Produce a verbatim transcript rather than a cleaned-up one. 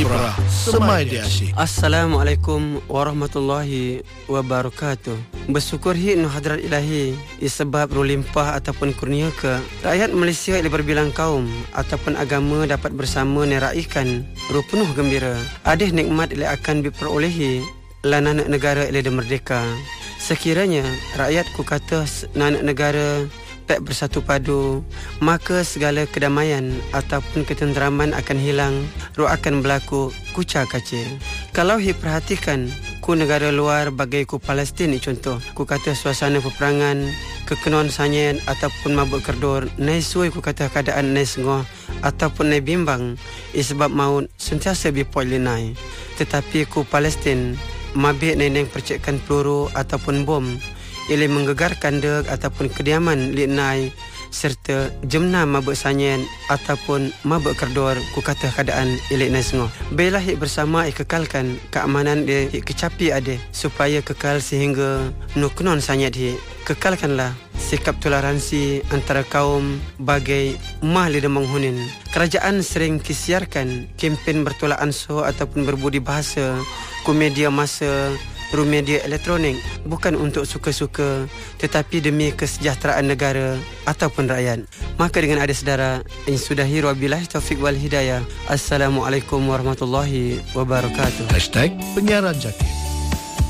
Kibra, semai dia asyik. Assalamualaikum warahmatullahi wabarakatuh. Bersyukur hi nu hadrat ilahi sebab rulimpah ataupun kurnia ke rakyat Malaysia yang berbilang kaum ataupun agama dapat bersama neraikan ruh penuh gembira. Adih nikmat yang akan diperolehi lan anak negara yang merdeka. Sekiranya rakyat ku kata anak negara pek bersatu padu, maka segala kedamaian ataupun ketenteraman akan hilang, roh akan berlaku kucar kacir. Kalau hi perhatikan ku negara luar bagai ku Palestin ni contoh, ku kata suasana peperangan, kekenuan sanyen ataupun mabuk kerdor, nai suai ku kata keadaan nai sengoh ataupun nai bimbang, sebab maut sentiasa bipoi linai. Tetapi ku Palestin mabik nai neng percikkan peluru ataupun bom, ia menggegarkan deg ataupun kediaman linai serta jemna mabuk sanyen ataupun mabuk kerdor ku kata keadaan ilik nai sengoh. Belah hik bersama ik kekalkan keamanan dia hik kecapi ade supaya kekal sehingga nukenon sanyet hik. Kekalkanlah sikap toleransi antara kaum bagai mah lidah menghunin. Kerajaan sering kisiarkan kempen bertolak ansur ataupun berbudi bahasa ku media masa ru media elektronik, bukan untuk suka-suka tetapi demi kesejahteraan negara ataupun rakyat. Maka dengan ada sedara yang sudahi wabillahi taufiq wal hidayah. Assalamualaikum warahmatullahi wabarakatuh. Hashtag Penyiaran Jaki.